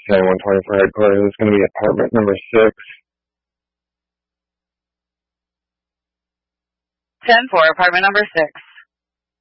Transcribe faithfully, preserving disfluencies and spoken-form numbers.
ten one twenty-four headquarters. It's going to be apartment number six. ten four, apartment number six.